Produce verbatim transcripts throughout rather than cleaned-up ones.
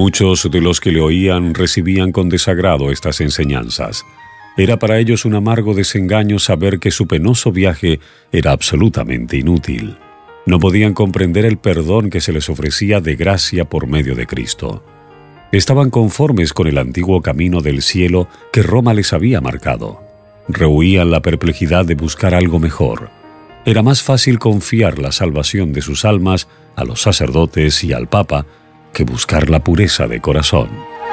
Muchos de los que le oían recibían con desagrado estas enseñanzas. Era para ellos un amargo desengaño saber que su penoso viaje era absolutamente inútil. No podían comprender el perdón que se les ofrecía de gracia por medio de Cristo. Estaban conformes con el antiguo camino del cielo que Roma les había marcado. Rehuían la perplejidad de buscar algo mejor. Era más fácil confiar la salvación de sus almas a los sacerdotes y al Papa que buscar la pureza de corazón.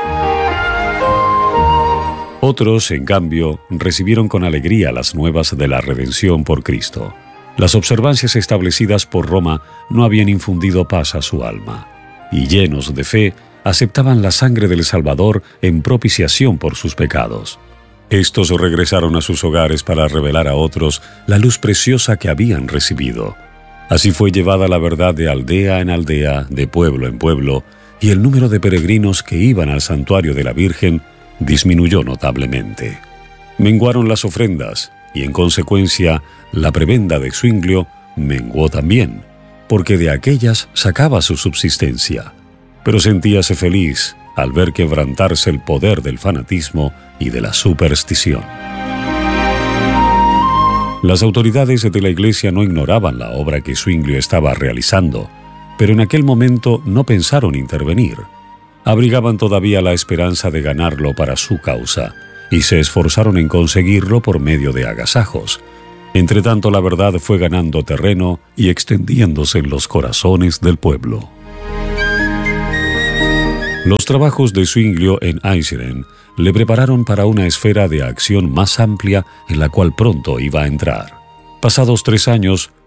Otros, en cambio, recibieron con alegría las nuevas de la redención por Cristo. Las observancias establecidas por Roma no habían infundido paz a su alma, y llenos de fe, aceptaban la sangre del Salvador en propiciación por sus pecados. Estos regresaron a sus hogares para revelar a otros la luz preciosa que habían recibido. Así fue llevada la verdad de aldea en aldea, de pueblo en pueblo, y el número de peregrinos que iban al santuario de la Virgen disminuyó notablemente. Menguaron las ofrendas, y en consecuencia, la prebenda de Zwinglio menguó también, porque de aquellas sacaba su subsistencia. Pero sentíase feliz al ver quebrantarse el poder del fanatismo y de la superstición. Las autoridades de la Iglesia no ignoraban la obra que Zwinglio estaba realizando, pero en aquel momento no pensaron intervenir. Abrigaban todavía la esperanza de ganarlo para su causa, y se esforzaron en conseguirlo por medio de agasajos. Entretanto, la verdad fue ganando terreno y extendiéndose en los corazones del pueblo. Los trabajos de Zwinglio en Eisleben le prepararon para una esfera de acción más amplia en la cual pronto iba a entrar. Pasados tres años,